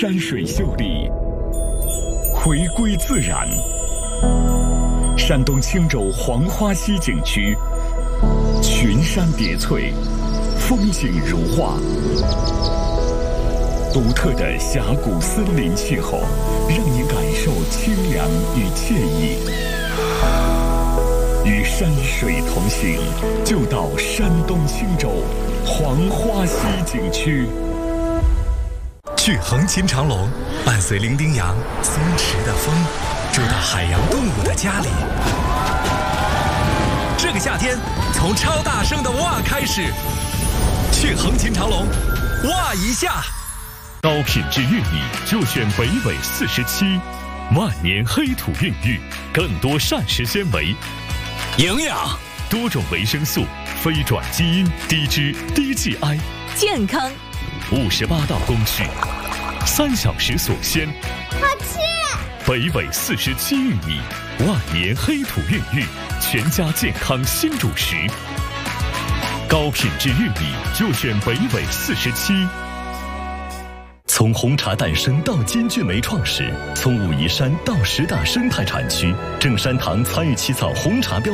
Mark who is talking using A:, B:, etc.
A: 山水秀丽，回归自然。山东青州黄花溪景区，群山叠翠，风景如画。独特的峡谷森林气候，让您感受清凉与惬意。与山水同行，就到山东青州黄花溪景区。
B: 去横琴长隆，伴随伶仃洋松弛的风，住到海洋动物的家里。这个夏天，从超大声的哇开始，去横琴长隆，哇一下！
C: 高品质玉米就选北纬47，万年黑土孕育，更多膳食纤维、
B: 营养、
C: 多种维生素、非转基因、低脂、低 GI，
D: 健康。
C: 58道工序，3小时锁鲜。
E: 好吃！
C: 北纬47玉米，万年黑土孕育，全家健康新主食。高品质玉米就选北纬47。从红茶诞生到金骏眉创始，从武夷山到10大生态产区，正山堂参与起草红茶标